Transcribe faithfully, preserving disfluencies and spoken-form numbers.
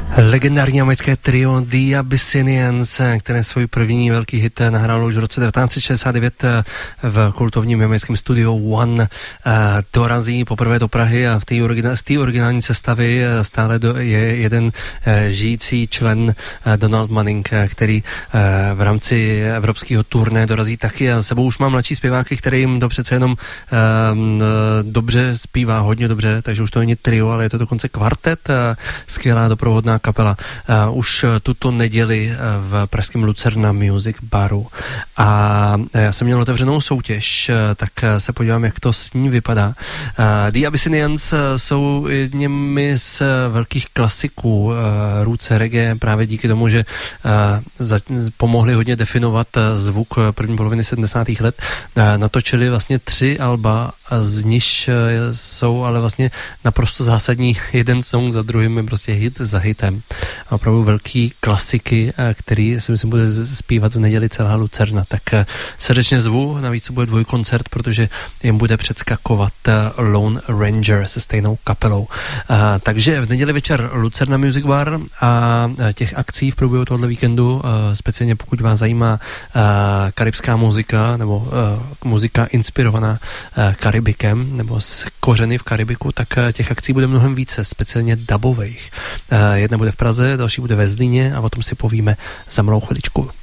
Legendární americké trio The Abyssinians, které svůj první velký hit nahrálo už v roce devatenáct set šedesát devět v kultovním americkém studiu One, dorazí poprvé do Prahy a v té origina, z té originální sestavy stále do, je jeden žijící člen Donald Manning, který v rámci evropského turné dorazí taky a sebou už mám mladší zpěváky, který jim to přece jenom um, dobře zpívá, hodně dobře, takže už to není trio, ale je to dokonce kvartet, skvělá doprovodná kapela. Uh, už tuto neděli v pražském Lucerna Music Baru. A já jsem měl otevřenou soutěž, tak se podívám, jak to s ní vypadá. Uh, The Abyssinians jsou jedněmi z velkých klasiků uh, roots reggae, právě díky tomu, že uh, za, pomohli hodně definovat zvuk první poloviny sedmdesátých let. Uh, natočili vlastně tři alba, z nich jsou ale vlastně naprosto zásadní, jeden song za druhým je prostě hit za hitem. A opravdu velký klasiky, který si myslím bude zpívat v neděli celá Lucerna. Tak srdečně zvu, navíc bude dvojkoncert, protože jim bude předskakovat Lone Ranger se stejnou kapelou. A, takže v neděli večer Lucerna Music Bar a těch akcí v průběhu tohoto víkendu, a speciálně pokud vás zajímá a, karibská muzika nebo a, muzika inspirovaná a, Karibikem nebo z kořeny v Karibiku, tak a, těch akcí bude mnohem více, speciálně dubových. A, jedna bude v Praze, další bude ve Zlíně a o tom si povíme za malou chviličku.